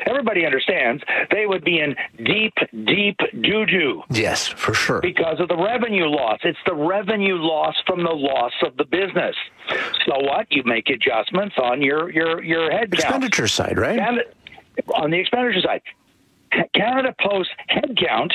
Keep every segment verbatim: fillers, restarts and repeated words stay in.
everybody understands they would be in deep, deep doo-doo. Yes, for sure. Because of the revenue loss. It's the revenue loss from the loss of the business. So what? You make adjustments on your, your, your head count. Expenditure side, right? And on the expenditure side. Canada Post headcount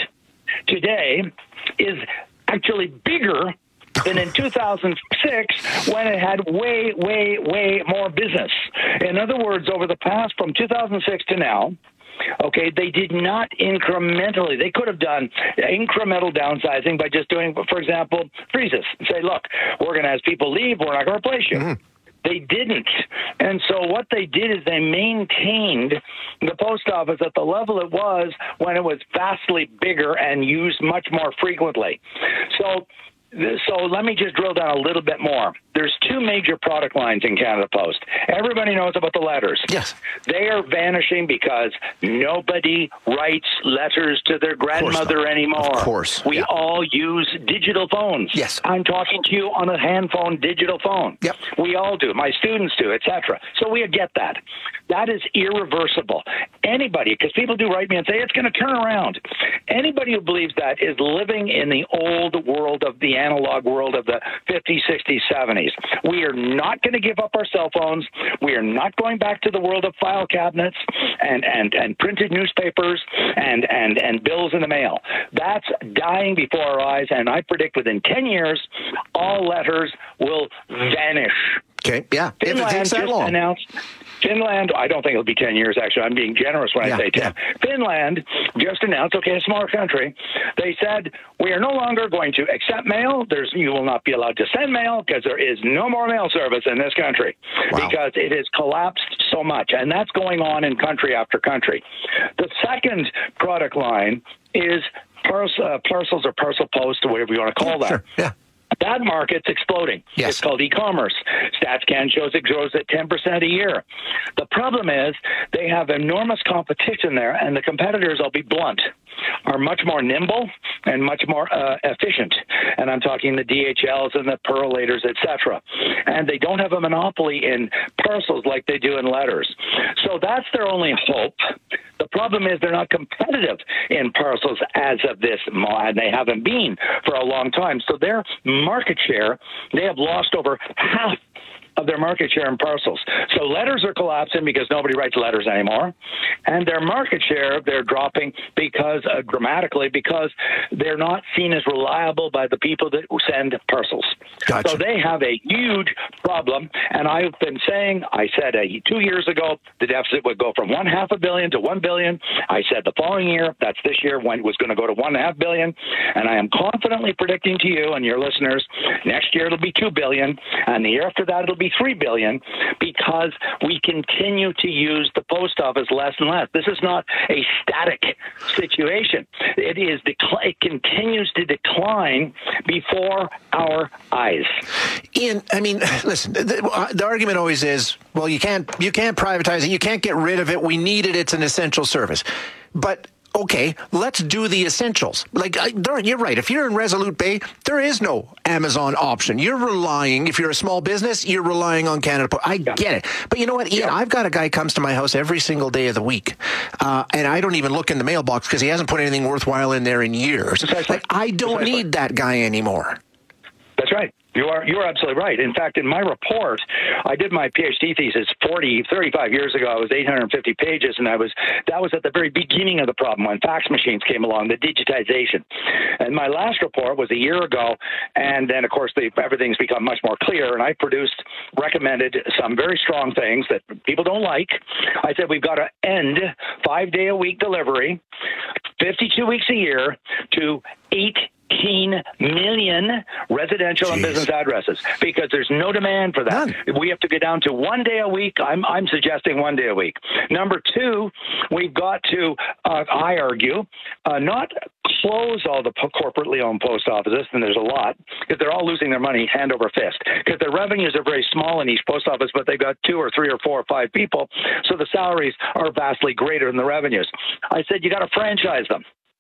today is actually bigger than in two thousand six when it had way, way, way more business. In other words, over the past, from two thousand six to now, okay, they did not incrementally. They could have done incremental downsizing by just doing, for example, freezes. Say, look, we're going to, as people leave, we're not going to replace you. Mm-hmm. They didn't. And so what they did is they maintained the post office at the level it was when it was vastly bigger and used much more frequently. So So let me just drill down a little bit more. There's two major product lines in Canada Post. Everybody knows about the letters. Yes. They are vanishing because nobody writes letters to their grandmother anymore. Of course. We yeah. all use digital phones. Yes. I'm talking to you on a hand phone, digital phone. Yep. We all do. My students do, et cetera. So we get that. That is irreversible. Anybody, because people do write me and say it's going to turn around. Anybody who believes that is living in the old world of the analog world of the fifties, sixties, seventies. We are not going to give up our cell phones. We are not going back to the world of file cabinets and, and, and printed newspapers and, and, and bills in the mail. That's dying before our eyes, and I predict within ten years, all letters will vanish. Okay, yeah. Finland if it takes that just long. announced, Finland, I don't think it'll be ten years, actually. I'm being generous when yeah, I say ten. Yeah. Finland just announced, okay, a smaller country, they said, we are no longer going to accept mail. There's You will not be allowed to send mail because there is no more mail service in this country wow. because it has collapsed so much. And that's going on in country after country. The second product line is parcel, uh, parcels or parcel post or whatever you want to call that. Sure. Yeah. That market's exploding. Yes. It's called e-commerce. StatsCan shows it grows at ten percent a year. The problem is they have enormous competition there, and the competitors, I'll be blunt, are much more nimble and much more uh, efficient. And I'm talking the D H Ls and the Perlators, et cetera. And they don't have a monopoly in parcels like they do in letters. So that's their only hope. The problem is they're not competitive in parcels as of this, and they haven't been for a long time. So their market share, they have lost over half of their market share in parcels. So letters are collapsing because nobody writes letters anymore. And their market share, they're dropping because uh, dramatically because they're not seen as reliable by the people that send parcels. Gotcha. So they have a huge problem. And I've been saying, I said uh, two years ago, the deficit would go from one half a billion to one billion. I said the following year, that's this year, when it was going to go to one and a half billion. And I am confidently predicting to you and your listeners, next year it'll be two billion. And the year after that, it'll be three billion because we continue to use the post office less and less. This is not a static situation. It is decl- it continues to decline before our eyes. Ian, I mean, listen, the, the argument always is, well, you can't you can't privatize it, you can't get rid of it, we need it, it's an essential service. But okay, let's do the essentials. Like, I, you're right. If you're in Resolute Bay, there is no Amazon option. You're relying, if you're a small business, you're relying on Canada Post. I yeah. get it. But you know what, Ian? Yeah. I've got a guy comes to my house every single day of the week, uh, and I don't even look in the mailbox because he hasn't put anything worthwhile in there in years. Precisely. Like, I don't Precisely. need that guy anymore. That's right. You are you are absolutely right. In fact, in my report, I did my PhD thesis forty, thirty-five years ago. It was eight hundred fifty pages, and I was that was at the very beginning of the problem when fax machines came along, the digitization. And my last report was a year ago, and then, of course, the, everything's become much more clear, and I produced, recommended some very strong things that people don't like. I said we've got to end five-day-a-week delivery, fifty-two weeks a year, to eight eighteen million residential Jeez. and business addresses because there's no demand for that. None. We have to go down to one day a week. I'm I'm suggesting one day a week. Number two, we've got to, uh, I argue, uh, not close all the corporately owned post offices, and there's a lot, because they're all losing their money hand over fist, because their revenues are very small in each post office, but they've got two or three or four or five people, so the salaries are vastly greater than the revenues. I said you got to franchise them.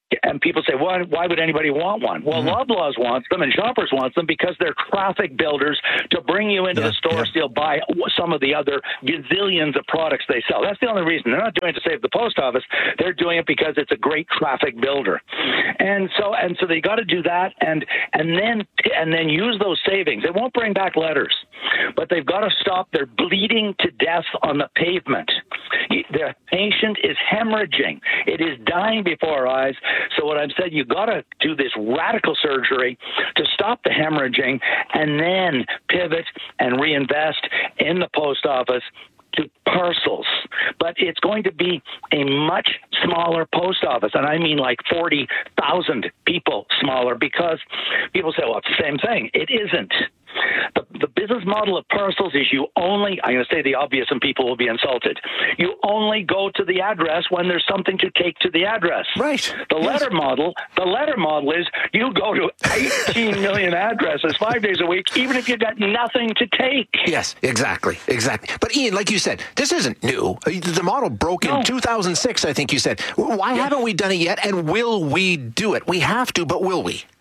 And people say, well, why would anybody want one? Well, mm-hmm. Loblaws wants them and Shoppers wants them because they're traffic builders to bring you into yeah, the store yeah. so you'll buy some of the other gazillions of products they sell. That's the only reason. They're not doing it to save the post office. They're doing it because it's a great traffic builder. And so and so they got to do that and and then and then use those savings. They won't bring back letters, but they've got to stop their bleeding to death on the pavement. The patient is hemorrhaging. It is dying before our eyes. So what I've said, you got to do this radical surgery to stop the hemorrhaging and then pivot and reinvest in the post office to parcels. But it's going to be a much smaller post office, and I mean like forty thousand people smaller, because people say, well, it's the same thing. It isn't. The, the business model of parcels is you only, I'm going to say the obvious and people will be insulted, you only go to the address when there's something to take to the address. Right. The letter yes. model, the letter model is you go to eighteen million addresses five days a week, even if you've got nothing to take. Yes, exactly, exactly. But Ian, like you said, this isn't new. The model broke no. in two thousand six, I think you said. Why yes. haven't we done it yet, and will we do it? We have to, but will we?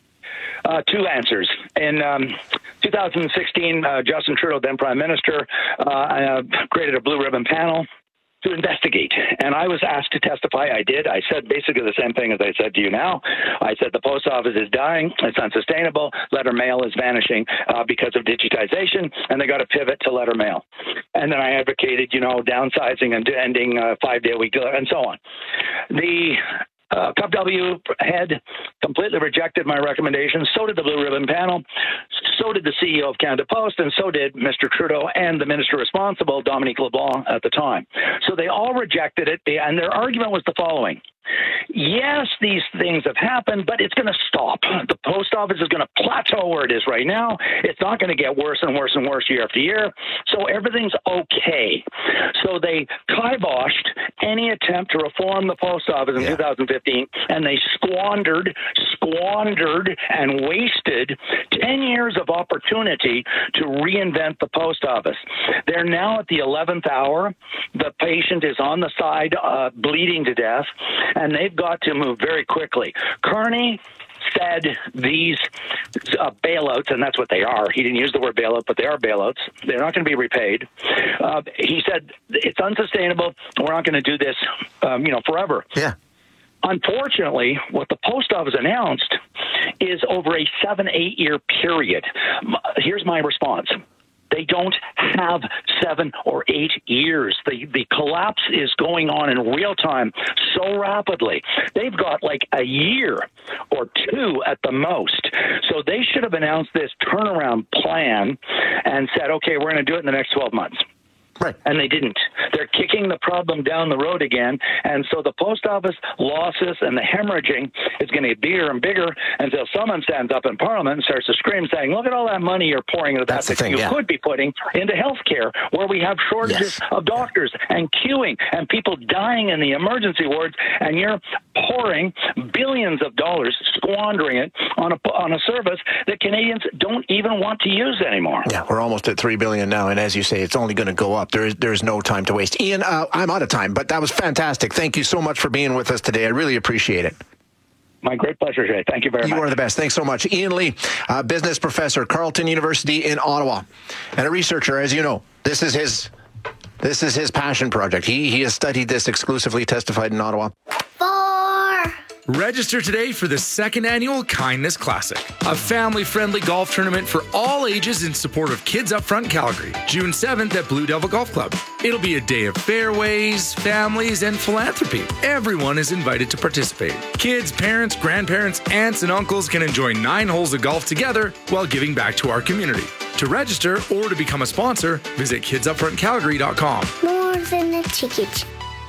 Uh, two answers. In um, two thousand sixteen, uh, Justin Trudeau, then Prime Minister, uh, uh, created a blue ribbon panel to investigate. And I was asked to testify. I did. I said basically the same thing as I said to you now. I said the post office is dying. It's unsustainable. Letter mail is vanishing uh, because of digitization, and they got to pivot to letter mail. And then I advocated, you know, downsizing and ending uh, five-day-a-week and so on. The Uh, C U P W head completely rejected my recommendation. So did the Blue Ribbon panel. So did the C E O of Canada Post, and so did Mister Trudeau and the minister responsible, Dominique LeBlanc, at the time. So they all rejected it, and their argument was the following. Yes, these things have happened, but it's going to stop. The post office is going to plateau where it is right now. It's not going to get worse and worse and worse year after year. So everything's okay. So they kiboshed any attempt to reform the post office in yeah. two thousand fifteen, and they squandered, squandered, and wasted ten years of opportunity to reinvent the post office. They're now at the eleventh hour. The patient is on the side, uh, bleeding to death, and they've got to move very quickly. Kearney said these uh, bailouts, and that's what they are. He didn't use the word bailout, but they are bailouts. They're not going to be repaid. Uh, he said it's unsustainable. We're not going to do this, um, you know, forever. Yeah. Unfortunately, what the post office announced is over a seven, eight-year period. Here's my response. They don't have seven or eight years. The the collapse is going on in real time so rapidly. They've got like a year or two at the most. So they should have announced this turnaround plan and said, okay, we're going to do it in the next twelve months. Right. And they didn't. They're kicking the problem down the road again. And so the post office losses and the hemorrhaging is going to get bigger and bigger until someone stands up in Parliament and starts to scream saying, look at all that money you're pouring into that that thing, you yeah. could be putting into healthcare, where we have shortages yes. of doctors and queuing and people dying in the emergency wards, and you're pouring billions of dollars, squandering it on a, on a service that Canadians don't even want to use anymore. Yeah, we're almost at three billion dollars now, and as you say, it's only going to go up. There is there's no time to waste. Ian, uh, I'm out of time, but that was fantastic. Thank you so much for being with us today. I really appreciate it. My great pleasure, Jay. Thank you very you much. You are the best. Thanks so much. Ian Lee, uh, business professor, Carleton University in Ottawa, and a researcher, as you know. This is his this is his passion project. He he has studied this exclusively, testified in Ottawa. Register today for the second annual Kindness Classic, a family-friendly golf tournament for all ages in support of Kids Upfront Calgary, June seventh at Blue Devil Golf Club. It'll be a day of fairways, families, and philanthropy. Everyone is invited to participate. Kids, parents, grandparents, aunts, and uncles can enjoy nine holes of golf together while giving back to our community. To register or to become a sponsor, visit kids upfront calgary dot com. More than a ticket.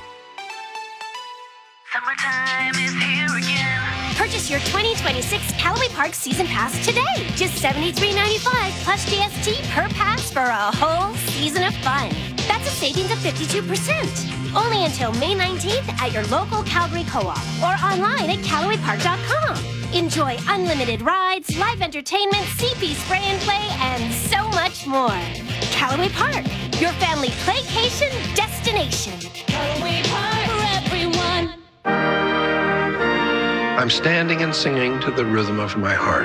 Summertime is here again. Purchase your twenty twenty-six Callaway Park Season Pass today. Just seventy-three ninety-five plus G S T per pass for a whole season of fun. That's a savings of fifty-two percent. Only until May nineteenth at your local Calgary Co-op or online at callaway park dot com. Enjoy unlimited rides, live entertainment, C P spray and play, and so much more. Callaway Park, your family playcation destination. Callaway Park for everyone. I'm standing and singing to the rhythm of my heart.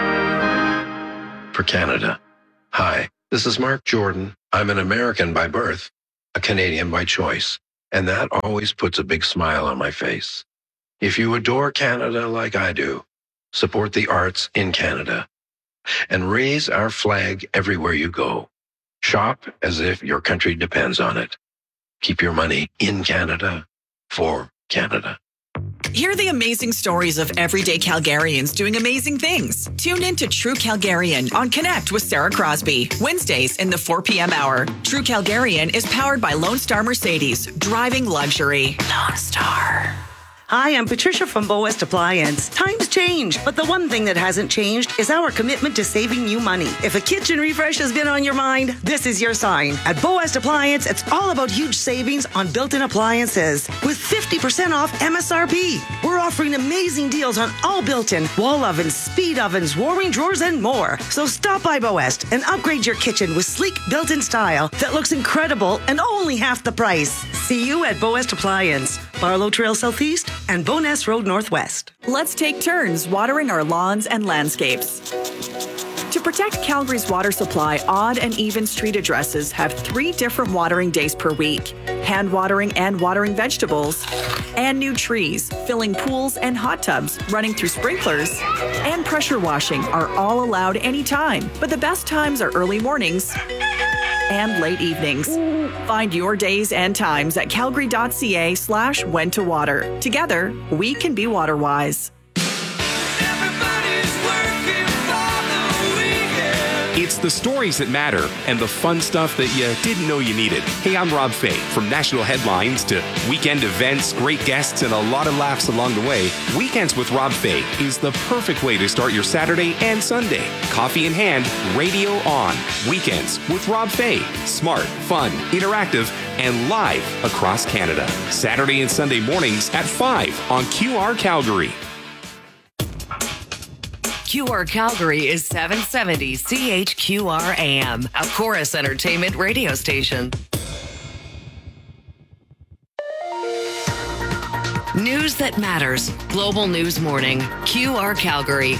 For Canada. Hi, this is Mark Jordan. I'm an American by birth, a Canadian by choice, and that always puts a big smile on my face. If you adore Canada like I do, support the arts in Canada and raise our flag everywhere you go. Shop as if your country depends on it. Keep your money in Canada for Canada. Hear the amazing stories of everyday Calgarians doing amazing things. Tune in to True Calgarian on Connect with Sarah Crosby, Wednesdays in the four p.m. hour. True Calgarian is powered by Lone Star Mercedes, driving luxury. Lone Star. Hi, I'm Patricia from Bow West Appliance. Times change, but the one thing that hasn't changed is our commitment to saving you money. If a kitchen refresh has been on your mind, this is your sign. At Bow West Appliance, it's all about huge savings on built-in appliances with fifty percent off M S R P. We're offering amazing deals on all built-in wall ovens, speed ovens, warming drawers, and more. So stop by Bow West and upgrade your kitchen with sleek built-in style that looks incredible and only half the price. See you at Bow West Appliance, Barlow Trail Southeast and Bowness Road Northwest. Let's take turns watering our lawns and landscapes. To protect Calgary's water supply, odd and even street addresses have three different watering days per week. Hand watering and watering vegetables, and new trees, filling pools and hot tubs, running through sprinklers, and pressure washing are all allowed anytime. But the best times are early mornings and late evenings. Find your days and times at calgary.ca slash when to water. Together, we can be water wise. It's the stories that matter and the fun stuff that you didn't know you needed. Hey, I'm Rob Fay. From national headlines to weekend events, great guests, and a lot of laughs along the way, Weekends with Rob Fay is the perfect way to start your Saturday and Sunday. Coffee in hand, radio on. Weekends with Rob Fay. Smart, fun, interactive, and live across Canada. Saturday and Sunday mornings at five on Q R Calgary. Q R Calgary is seven seventy C H Q R A M, a Chorus Entertainment radio station. News that matters. Global News Morning. Q R Calgary.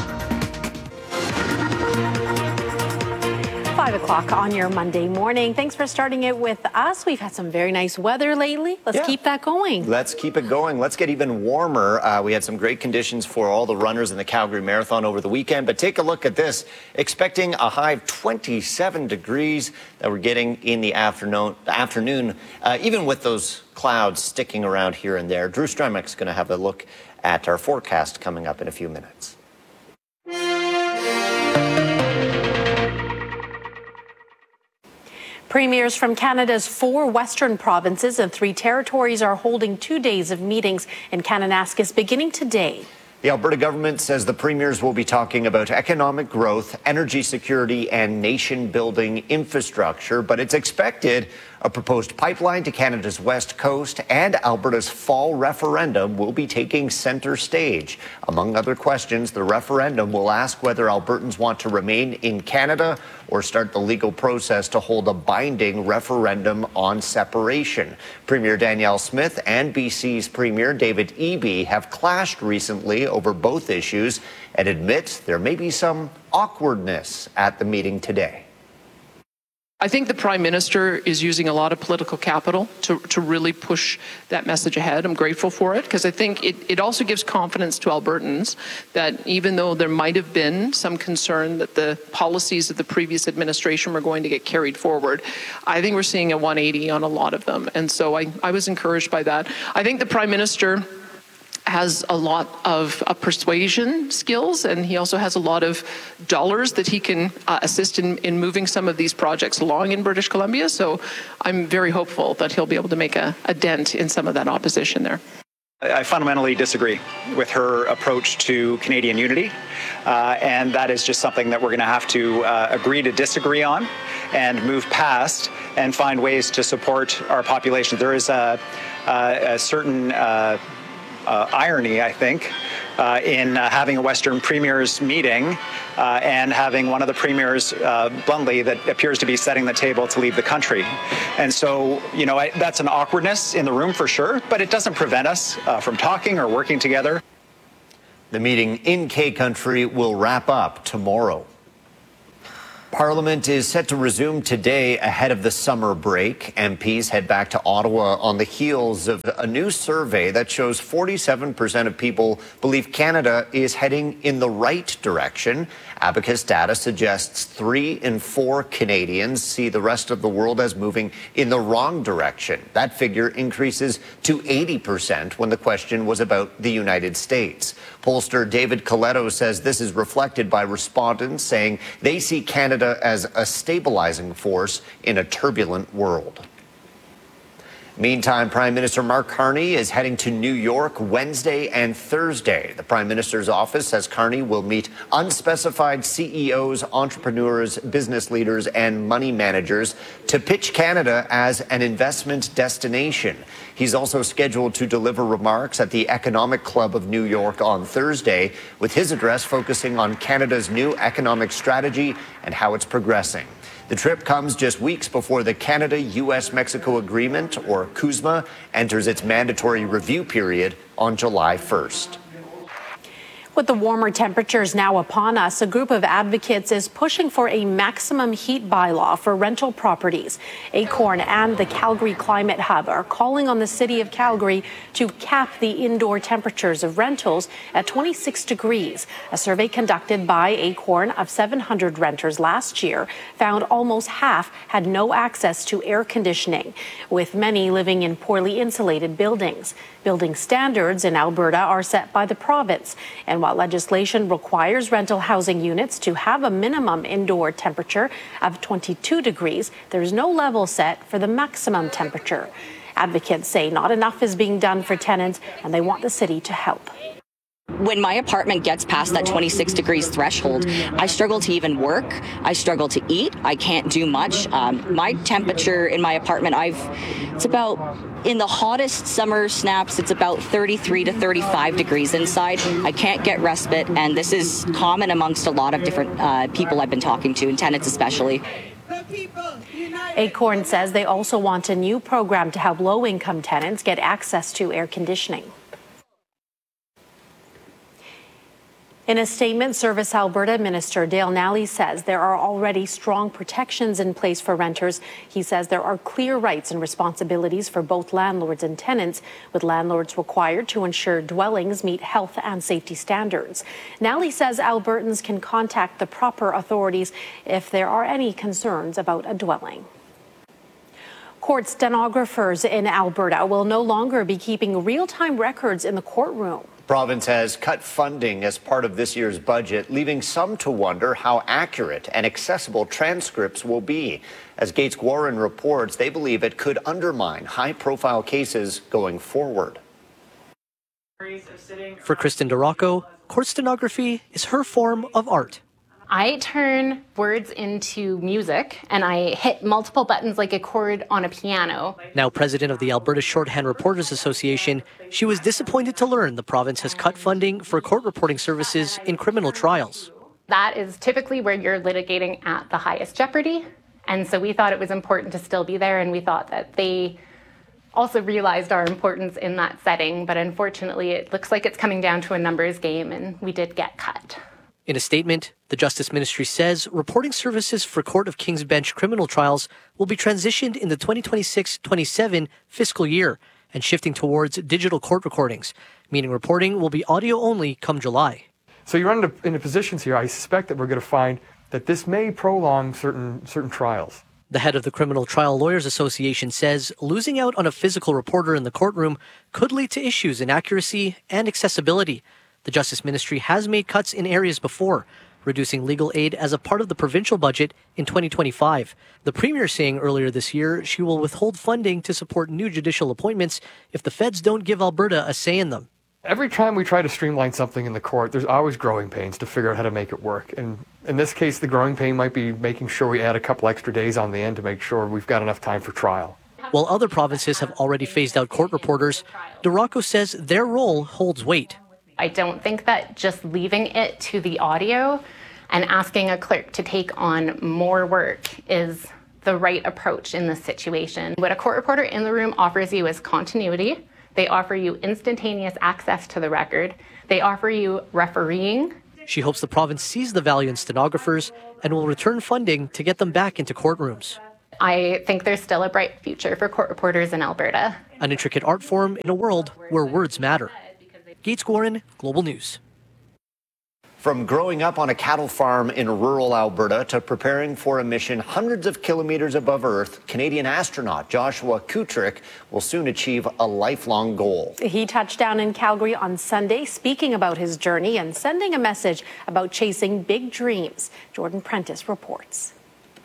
Five o'clock on your Monday morning. Thanks for starting it with us. We've had some very nice weather lately. Let's yeah. keep that going. Let's keep it going. Let's get even warmer. Uh, we had some great conditions for all the runners in the Calgary Marathon over the weekend. But take a look at this. Expecting a high of twenty-seven degrees that we're getting in the afternoon. Afternoon, uh, even with those clouds sticking around here and there. Drew Stremek's going to have a look at our forecast coming up in a few minutes. Premiers from Canada's four western provinces and three territories are holding two days of meetings in Kananaskis beginning today. The Alberta government says the premiers will be talking about economic growth, energy security, and nation-building infrastructure, but it's expected a proposed pipeline to Canada's west coast and Alberta's fall referendum will be taking center stage. Among other questions, the referendum will ask whether Albertans want to remain in Canada or start the legal process to hold a binding referendum on separation. Premier Danielle Smith and B C's Premier David Eby have clashed recently over both issues and admit there may be some awkwardness at the meeting today. I think the Prime Minister is using a lot of political capital to, to really push that message ahead. I'm grateful for it because I think it, it also gives confidence to Albertans that even though there might have been some concern that the policies of the previous administration were going to get carried forward, I think we're seeing a one eighty on a lot of them. And so I, I was encouraged by that. I think the Prime Minister has a lot of uh, persuasion skills, and he also has a lot of dollars that he can uh, assist in, in moving some of these projects along in British Columbia. So I'm very hopeful that he'll be able to make a, a dent in some of that opposition there. I fundamentally disagree with her approach to Canadian unity, uh, and that is just something that we're going to have to uh, agree to disagree on and move past and find ways to support our population. There is a, a, a certain uh, Uh, irony, I think, uh, in uh, having a Western Premiers meeting uh, and having one of the Premiers uh, bluntly that appears to be setting the table to leave the country. And so, you know, I, that's an awkwardness in the room for sure, but it doesn't prevent us uh, from talking or working together. The meeting in K-Country will wrap up tomorrow. Parliament is set to resume today ahead of the summer break. M Ps head back to Ottawa on the heels of a new survey that shows forty-seven percent of people believe Canada is heading in the right direction. Abacus data suggests three in four Canadians see the rest of the world as moving in the wrong direction. That figure increases to eighty percent when the question was about the United States. Pollster David Coletto says this is reflected by respondents saying they see Canada as a stabilizing force in a turbulent world. Meantime, Prime Minister Mark Carney is heading to New York Wednesday and Thursday. The Prime Minister's office says Carney will meet unspecified C E Os, entrepreneurs, business leaders, and money managers to pitch Canada as an investment destination. He's also scheduled to deliver remarks at the Economic Club of New York on Thursday, with his address focusing on Canada's new economic strategy and how it's progressing. The trip comes just weeks before the Canada-U S Mexico Agreement, or CUSMA, enters its mandatory review period on July first. With the warmer temperatures now upon us, a group of advocates is pushing for a maximum heat bylaw for rental properties. Acorn and the Calgary Climate Hub are calling on the city of Calgary to cap the indoor temperatures of rentals at twenty-six degrees. A survey conducted by Acorn of seven hundred renters last year found almost half had no access to air conditioning, with many living in poorly insulated buildings. Building standards in Alberta are set by the province, and while legislation requires rental housing units to have a minimum indoor temperature of twenty-two degrees, there is no level set for the maximum temperature. Advocates say not enough is being done for tenants, and they want the city to help. When my apartment gets past that twenty-six degrees threshold, I struggle to even work. I struggle to eat. I can't do much. Um, my temperature in my apartment, I've, it's about, in the hottest summer snaps, it's about thirty-three to thirty-five degrees inside. I can't get respite, and this is common amongst a lot of different uh, people I've been talking to, and tenants especially. Acorn says they also want a new program to help low-income tenants get access to air conditioning. In a statement, Service Alberta Minister Dale Nally says there are already strong protections in place for renters. He says there are clear rights and responsibilities for both landlords and tenants, with landlords required to ensure dwellings meet health and safety standards. Nally says Albertans can contact the proper authorities if there are any concerns about a dwelling. Court stenographers in Alberta will no longer be keeping real-time records in the courtroom. The province has cut funding as part of this year's budget, leaving some to wonder how accurate and accessible transcripts will be. As Gates Warren reports, they believe it could undermine high-profile cases going forward. For Kristen DeRocco, court stenography is her form of art. I turn words into music, and I hit multiple buttons like a chord on a piano. Now president of the Alberta Shorthand Reporters Association, she was disappointed to learn the province has cut funding for court reporting services in criminal trials. That is typically where you're litigating at the highest jeopardy, and so we thought it was important to still be there, and we thought that they also realized our importance in that setting, but unfortunately it looks like it's coming down to a numbers game, and we did get cut. In a statement, the Justice Ministry says reporting services for Court of King's Bench criminal trials will be transitioned in the twenty twenty-six twenty-seven fiscal year and shifting towards digital court recordings, meaning reporting will be audio only come July. So you run into, into positions here, I suspect that we're going to find that this may prolong certain certain trials. The head of the Criminal Trial Lawyers Association says losing out on a physical reporter in the courtroom could lead to issues in accuracy and accessibility. The Justice Ministry has made cuts in areas before, reducing legal aid as a part of the provincial budget in twenty twenty-five. The Premier saying earlier this year she will withhold funding to support new judicial appointments if the feds don't give Alberta a say in them. Every time we try to streamline something in the court, there's always growing pains to figure out how to make it work. And in this case, the growing pain might be making sure we add a couple extra days on the end to make sure we've got enough time for trial. While other provinces have already phased out court reporters, DeRocco says their role holds weight. I don't think that just leaving it to the audio and asking a clerk to take on more work is the right approach in this situation. What a court reporter in the room offers you is continuity, They offer you instantaneous access to the record. They offer you refereeing. She hopes the province sees the value in stenographers and will return funding to get them back into courtrooms. I think there's still a bright future for court reporters in Alberta. An intricate art form in a world where words matter. Gates Gorin, Global News. From growing up on a cattle farm in rural Alberta to preparing for a mission hundreds of kilometers above Earth, Canadian astronaut Joshua Kutrick will soon achieve a lifelong goal. He touched down in Calgary on Sunday, speaking about his journey and sending a message about chasing big dreams. Jordan Prentice reports.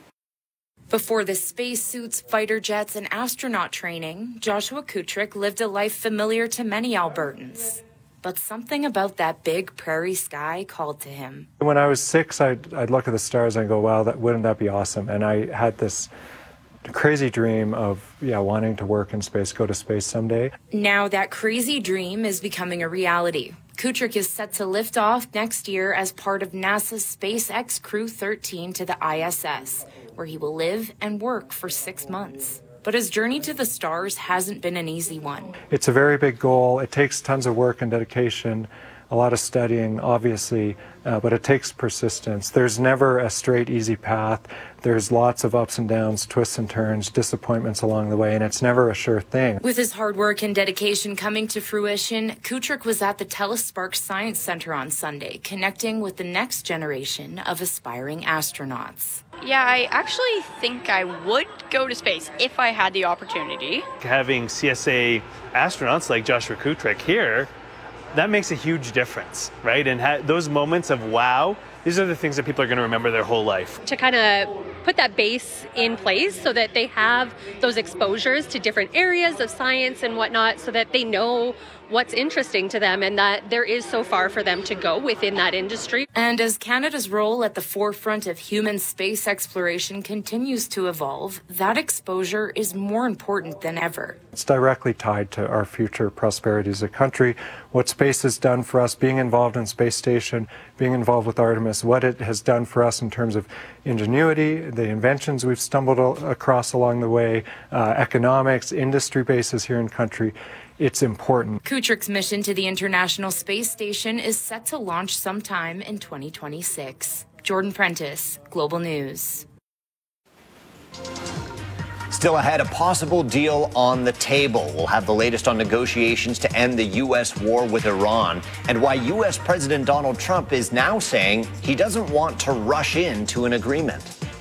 Before the spacesuits, fighter jets, and astronaut training, Joshua Kutrick lived a life familiar to many Albertans. But something about that big prairie sky called to him. When I was six, I'd, I'd look at the stars and go, wow, that, wouldn't that be awesome? And I had this crazy dream of, yeah, wanting to work in space, go to space someday. Now that crazy dream is becoming a reality. Kutrick is set to lift off next year as part of NASA's SpaceX Crew thirteen to the I S S, where he will live and work for six months. But his journey to the stars hasn't been an easy one. It's a very big goal. It takes tons of work and dedication, a lot of studying, obviously, uh, but it takes persistence. There's never a straight, easy path. There's lots of ups and downs, twists and turns, disappointments along the way, and it's never a sure thing. With his hard work and dedication coming to fruition, Kutrick was at the Telespark Science Center on Sunday, connecting with the next generation of aspiring astronauts. Yeah, I actually think I would go to space if I had the opportunity. Having C S A astronauts like Joshua Kutrick here, that makes a huge difference, right? And ha- those moments of wow, these are the things that people are going to remember their whole life. To kind of put that base in place so that they have those exposures to different areas of science and whatnot, so that they know what's interesting to them and that there is so far for them to go within that industry. And as Canada's role at the forefront of human space exploration continues to evolve, that exposure is more important than ever. It's directly tied to our future prosperity as a country. What space has done for us, being involved in Space Station, being involved with Artemis, what it has done for us in terms of ingenuity, the inventions we've stumbled across along the way, uh, economics, industry bases here in country. It's important. Kutrick's mission to the International Space Station is set to launch sometime in twenty twenty-six. Jordan Prentice, Global News. Still ahead, a possible deal on the table. We'll have the latest on negotiations to end the U S war with Iran and why U S President Donald Trump is now saying he doesn't want to rush into an agreement.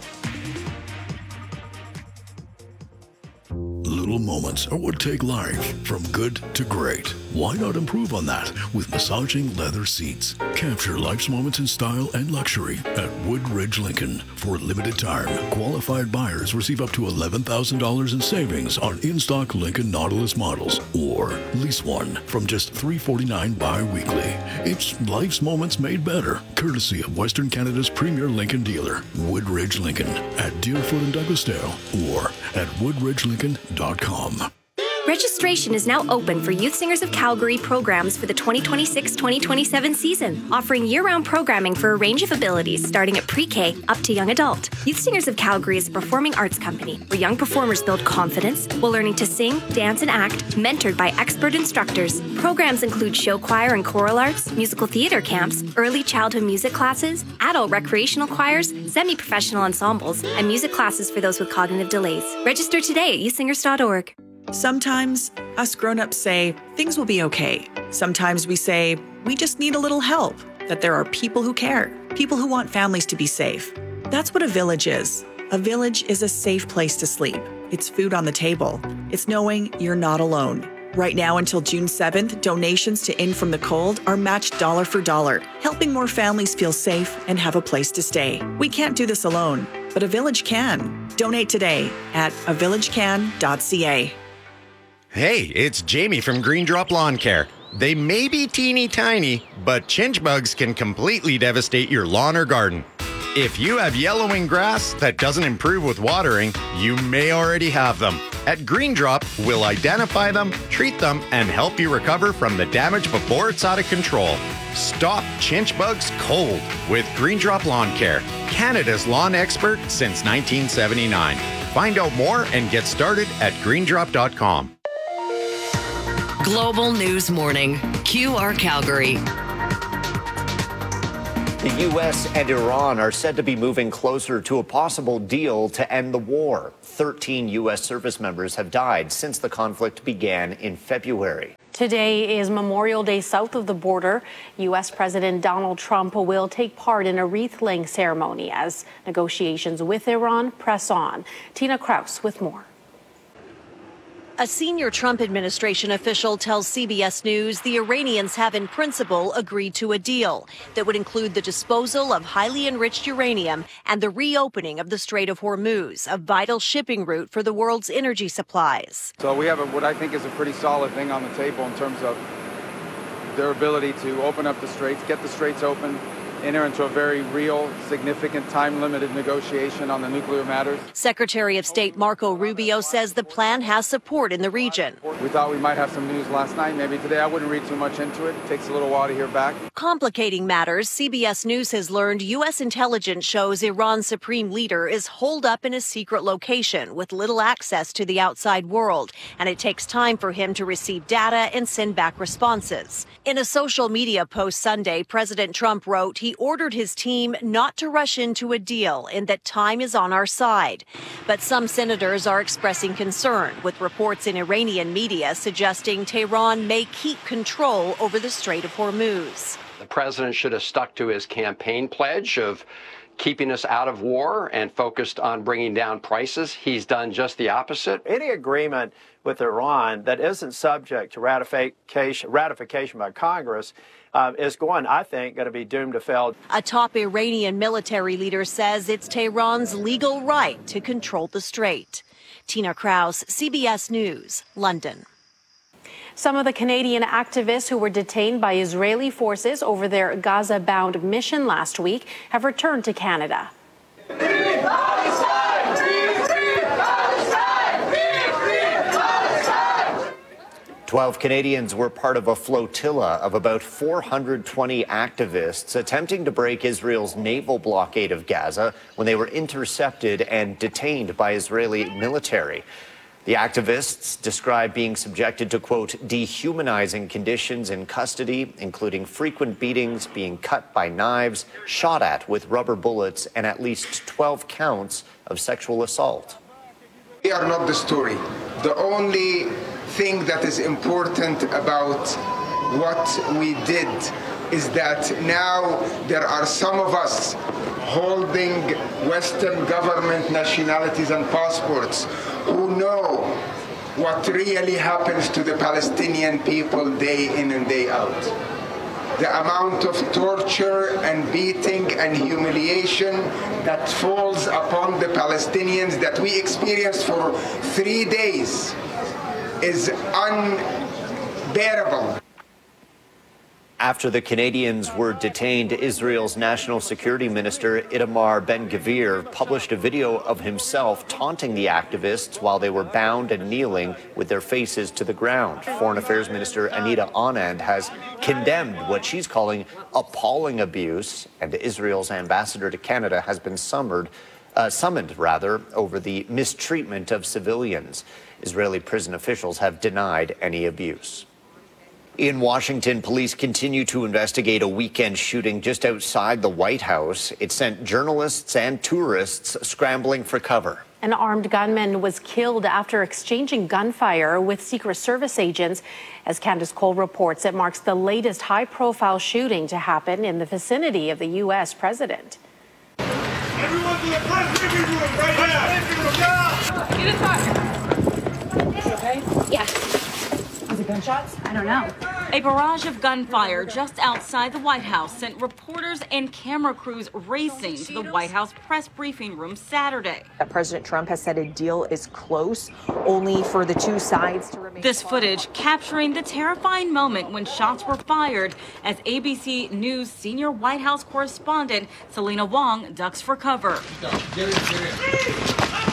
Little moments are what take life from good to great. Why not improve on that with massaging leather seats? Capture life's moments in style and luxury at Woodridge Lincoln. For a limited time, qualified buyers receive up to eleven thousand dollars in savings on in-stock Lincoln Nautilus models, or lease one from just three forty-nine bi-weekly. It's life's moments made better, courtesy of Western Canada's premier Lincoln dealer, Woodridge Lincoln, at Deerfoot and Douglasdale, or at woodridge lincoln dot com. Registration is now open for Youth Singers of Calgary programs for the twenty twenty-six twenty twenty-seven season, offering year-round programming for a range of abilities starting at pre-K up to young adult. Youth Singers of Calgary is a performing arts company where young performers build confidence while learning to sing, dance, and act, mentored by expert instructors. Programs include show choir and choral arts, musical theater camps, early childhood music classes, adult recreational choirs, semi-professional ensembles, and music classes for those with cognitive delays. Register today at youth singers dot org. Sometimes us grown-ups say things will be okay. Sometimes we say we just need a little help, that there are people who care, people who want families to be safe. That's what a village is. A village is a safe place to sleep. It's food on the table. It's knowing you're not alone. Right now until June seventh, donations to In From the Cold are matched dollar for dollar, helping more families feel safe and have a place to stay. We can't do this alone, but a village can. Donate today at a village can dot c a. Hey, it's Jamie from Green Drop Lawn Care. They may be teeny tiny, but chinch bugs can completely devastate your lawn or garden. If you have yellowing grass that doesn't improve with watering, you may already have them. At Green Drop, we'll identify them, treat them, and help you recover from the damage before it's out of control. Stop chinch bugs cold with Green Drop Lawn Care, Canada's lawn expert since nineteen seventy-nine. Find out more and get started at green drop dot com. Global News Morning, Q R Calgary. The U S and Iran are said to be moving closer to a possible deal to end the war. thirteen U S service members have died since the conflict began in February. Today is Memorial Day south of the border. U S President Donald Trump will take part in a wreath-laying ceremony as negotiations with Iran press on. Tina Kraus with more. A senior Trump administration official tells C B S News the Iranians have in principle agreed to a deal that would include the disposal of highly enriched uranium and the reopening of the Strait of Hormuz, a vital shipping route for the world's energy supplies. So we have a, what I think is a pretty solid thing on the table in terms of their ability to open up the straits, get the straits open, enter into a very real, significant, time-limited negotiation on the nuclear matters. Secretary of State Marco Rubio says the plan has support in the region. We thought we might have some news last night. Maybe today. I wouldn't read too much into it. It takes a little while to hear back. Complicating matters, C B S News has learned U S intelligence shows Iran's supreme leader is holed up in a secret location with little access to the outside world, and it takes time for him to receive data and send back responses. In a social media post Sunday, President Trump wrote he ordered his team not to rush into a deal and that time is on our side. But some senators are expressing concern, with reports in Iranian media suggesting Tehran may keep control over the Strait of Hormuz. The president should have stuck to his campaign pledge of keeping us out of war and focused on bringing down prices. He's done just the opposite. Any agreement with Iran that isn't subject to ratification, ratification by Congress uh, is going, I think, going to be doomed to fail. A top Iranian military leader says it's Tehran's legal right to control the strait. Tina Kraus, C B S News, London. Some of the Canadian activists who were detained by Israeli forces over their Gaza-bound mission last week have returned to Canada. Twelve Canadians were part of a flotilla of about four hundred twenty activists attempting to break Israel's naval blockade of Gaza when they were intercepted and detained by Israeli military. The activists described being subjected to, quote, dehumanizing conditions in custody, including frequent beatings, being cut by knives, shot at with rubber bullets, and at least twelve counts of sexual assault. We are not the story. The only thing that is important about what we did is that now there are some of us holding Western government nationalities and passports who know what really happens to the Palestinian people day in and day out. The amount of torture and beating and humiliation that falls upon the Palestinians that we experienced for three days is unbearable. After the Canadians were detained, Israel's National Security Minister Itamar Ben-Gvir published a video of himself taunting the activists while they were bound and kneeling with their faces to the ground. Foreign Affairs Minister Anita Anand has condemned what she's calling appalling abuse, and Israel's ambassador to Canada has been summoned, uh, summoned rather, over the mistreatment of civilians. Israeli prison officials have denied any abuse. In Washington, police continue to investigate a weekend shooting just outside the White House. It sent journalists and tourists scrambling for cover. An armed gunman was killed after exchanging gunfire with Secret Service agents. As Candace Cole reports, it marks the latest high-profile shooting to happen in the vicinity of the U S president. Everyone to the press briefing room right now. Get inside. Okay? Yeah. Was it gunshots? I don't know. A barrage of gunfire just outside the White House sent reporters and camera crews racing to the White House press briefing room Saturday. President Trump has said a deal is close, only for the two sides to remain. This footage capturing the terrifying moment when shots were fired as A B C News senior White House correspondent Selena Wong ducks for cover. Get it, get it.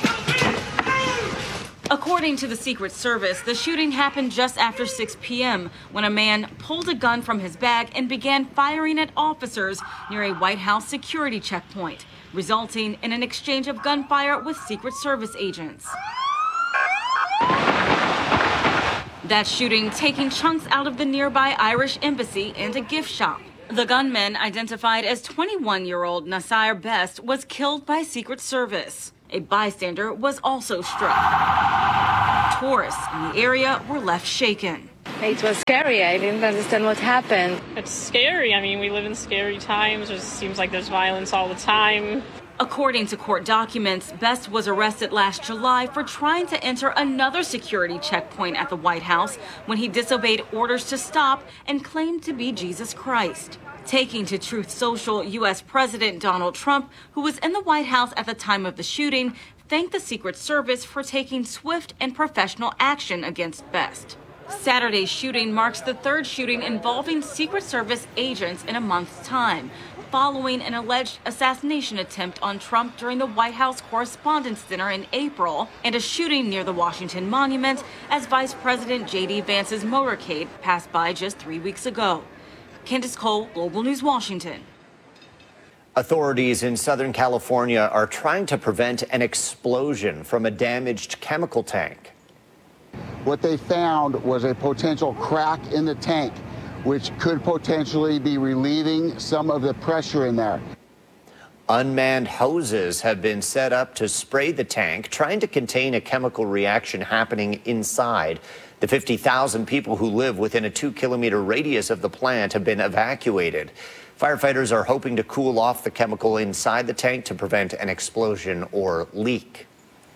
According to the Secret Service, the shooting happened just after six p.m. when a man pulled a gun from his bag and began firing at officers near a White House security checkpoint, resulting in an exchange of gunfire with Secret Service agents. That shooting taking chunks out of the nearby Irish embassy and a gift shop. The gunman, identified as twenty-one-year-old Nasir Best, was killed by Secret Service. A bystander was also struck. Tourists in the area were left shaken. It was scary. I didn't understand what happened. It's scary. I mean, we live in scary times. It seems like there's violence all the time. According to court documents, Best was arrested last July for trying to enter another security checkpoint at the White House when he disobeyed orders to stop and claimed to be Jesus Christ. Taking to Truth Social, U S President Donald Trump, who was in the White House at the time of the shooting, thanked the Secret Service for taking swift and professional action against Best. Saturday's shooting marks the third shooting involving Secret Service agents in a month's time, following an alleged assassination attempt on Trump during the White House Correspondents' Dinner in April and a shooting near the Washington Monument as Vice President J D Vance's motorcade passed by just three weeks ago. Candace Cole, Global News, Washington. Authorities in Southern California are trying to prevent an explosion from a damaged chemical tank. What they found was a potential crack in the tank, which could potentially be relieving some of the pressure in there. Unmanned hoses have been set up to spray the tank, trying to contain a chemical reaction happening inside. The fifty thousand people who live within a two-kilometer radius of the plant have been evacuated. Firefighters are hoping to cool off the chemical inside the tank to prevent an explosion or leak.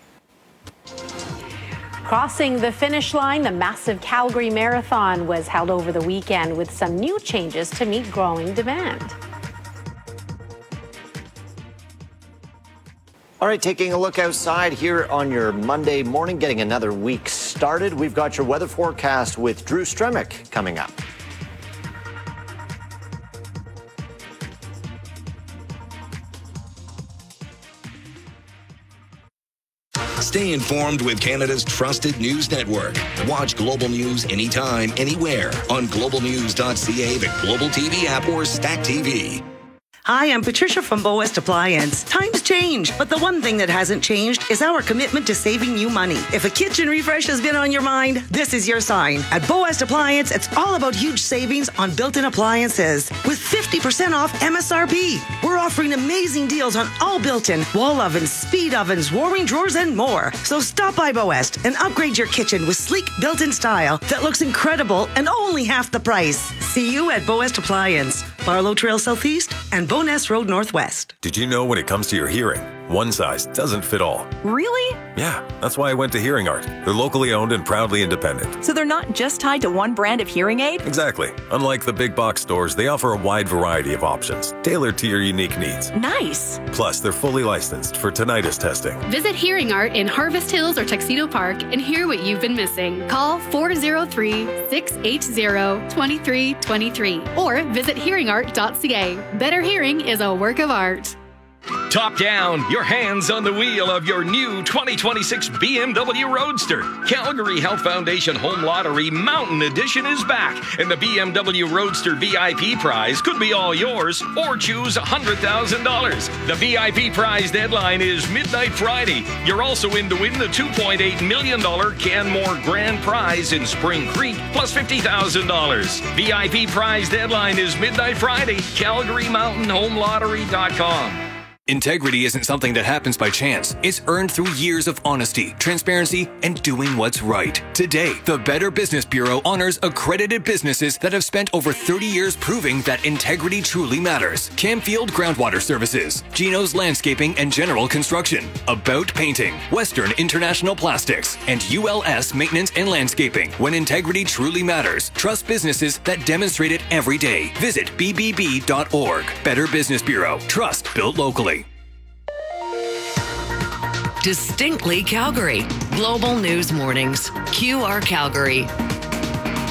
Crossing the finish line, the massive Calgary Marathon was held over the weekend with some new changes to meet growing demand. All right, taking a look outside here on your Monday morning, getting another week started. We've got your weather forecast with Drew Stremick coming up. Stay informed with Canada's trusted news network. Watch Global News anytime, anywhere on global news dot c a, the Global T V app, or Stack T V. Hi, I'm Patricia from Bow West Appliance. Times change, but the one thing that hasn't changed is our commitment to saving you money. If a kitchen refresh has been on your mind, this is your sign. At Bow West Appliance, it's all about huge savings on built-in appliances with fifty percent off M S R P. We're offering amazing deals on all built-in wall ovens, speed ovens, warming drawers, and more. So stop by Bow West and upgrade your kitchen with sleek built-in style that looks incredible and only half the price. See you at Bow West Appliance, Barlow Trail Southeast and Boness Road Northwest. Did you know when it comes to your hearing, one size doesn't fit all? Really? Yeah, that's why I went to Hearing Art. They're locally owned and proudly independent. So they're not just tied to one brand of hearing aid? Exactly. Unlike the big box stores, they offer a wide variety of options, tailored to your unique needs. Nice. Plus, they're fully licensed for tinnitus testing. Visit Hearing Art in Harvest Hills or Tuxedo Park and hear what you've been missing. Call four oh three, six eight zero, two three two three or visit hearing art dot c a. Better hearing is a work of art. Top down, your hands on the wheel of your new twenty twenty-six B M W Roadster. Calgary Health Foundation Home Lottery Mountain Edition is back, and the B M W Roadster V I P prize could be all yours, or choose one hundred thousand dollars. The V I P prize deadline is midnight Friday. You're also in to win the two point eight million dollars Canmore Grand Prize in Spring Creek, plus fifty thousand dollars. V I P prize deadline is midnight Friday. Calgary Mountain Home Lottery dot com. Integrity isn't something that happens by chance. It's earned through years of honesty, transparency, and doing what's right. Today, the Better Business Bureau honors accredited businesses that have spent over thirty years proving that integrity truly matters. Camfield Groundwater Services, Geno's Landscaping and General Construction, About Painting, Western International Plastics, and U L S Maintenance and Landscaping. When integrity truly matters, trust businesses that demonstrate it every day. Visit b b b dot org. Better Business Bureau. Trust built locally. Distinctly Calgary. Global News Mornings. Q R Calgary.